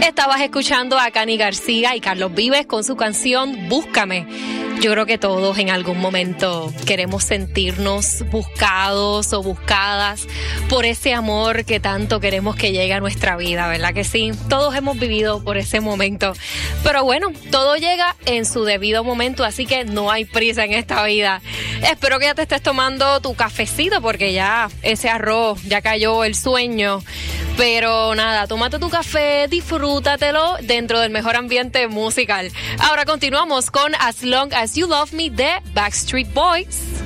Estabas escuchando a Cani García y Carlos Vives con su canción Búscame. Yo creo que todos en algún momento queremos sentirnos buscados o buscadas por ese amor que tanto queremos que llegue a nuestra vida, ¿verdad que sí? Todos hemos vivido por ese momento. Pero bueno, todo llega en su debido momento, así que no hay prisa en esta vida. Espero que ya te estés tomando tu cafecito porque ya ese arroz, ya cayó el sueño. Pero nada, tómate tu café, disfrútatelo dentro del mejor ambiente musical. Ahora continuamos con As Long As You Love Me de Backstreet Boys.